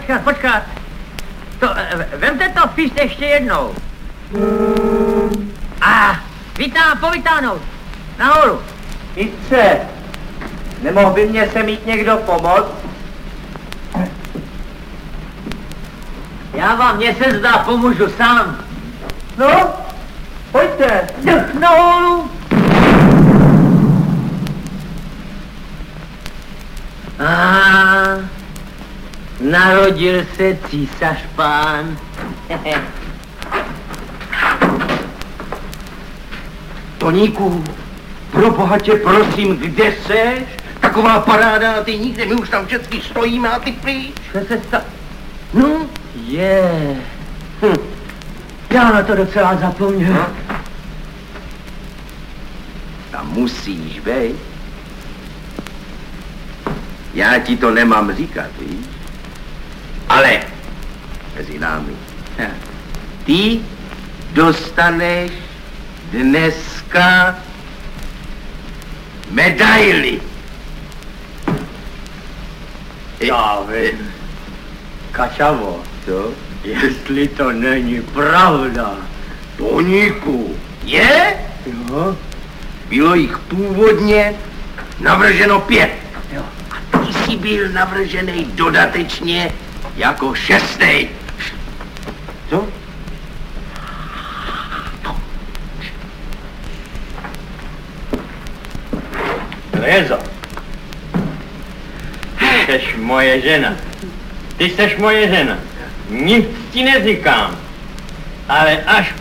počkat. To, vemte to fist ještě jednou. A povytáhnout. Nahoru. Mistře, nemohl by mě se mít někdo pomoct? Mně se zdá, pomůžu sám. No, pojďte. Nahoru. Narodil se císař pán. Toníku, pro boha tě prosím, kde seš? Taková paráda a ty nikde, my už tam vždycky stojíme a ty pryč. Co se No, Já na to docela zapomněl. No? Tam musíš, bej. Já ti to nemám říkat, víš? Ale mezi námi. Ty dostaneš dneska medaili. Já vím. Kačavo, Co? jestli to není pravda. Toníku, je? Jo? Bylo jich původně navrženo 5. Jo. A ty jsi byl navržený dodatečně jako 6. Co? Lezo. Ty seš moje žena. Ty seš moje žena. Nic ti neříkám. Ale až